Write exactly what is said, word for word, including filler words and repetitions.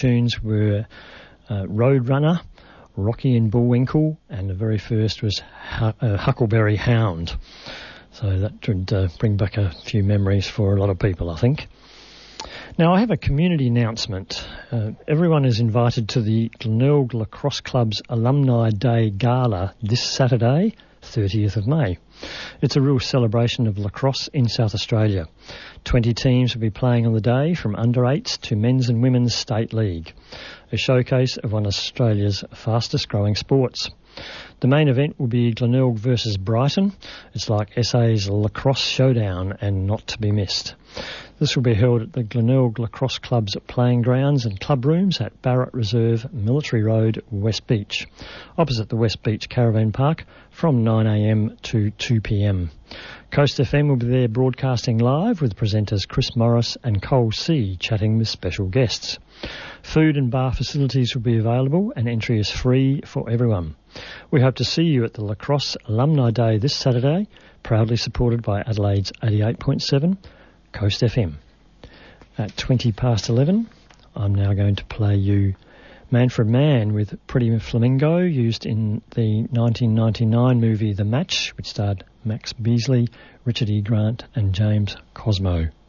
tunes were uh, Roadrunner, Rocky and Bullwinkle, and the very first was Hu- uh, Huckleberry Hound. So that would uh, bring back a few memories for a lot of people, I think. Now, I have a community announcement. Uh, everyone is invited to the Glenelg Lacrosse Club's Alumni Day Gala this Saturday, thirtieth of May. It's a real celebration of lacrosse in South Australia. Twenty teams will be playing on the day, from under eights to men's and women's state league, a showcase of one of Australia's fastest growing sports. The main event will be Glenelg versus Brighton. It's like S A's lacrosse showdown and not to be missed. This will be held at the Glenelg Lacrosse Club's playing grounds and club rooms at Barrett Reserve, Military Road, West Beach, opposite the West Beach Caravan Park, from nine a m to two p m. Coast F M will be there broadcasting live with presenters Chris Morris and Cole C chatting with special guests. Food and bar facilities will be available and entry is free for everyone. We hope to see you at the Lacrosse Alumni Day this Saturday, proudly supported by Adelaide's eighty-eight point seven Coast F M. At twenty past eleven, I'm now going to play you Man for a Man with Pretty Flamingo, used in the nineteen ninety-nine movie The Match, which starred Max Beasley, Richard E. Grant and James Cosmo.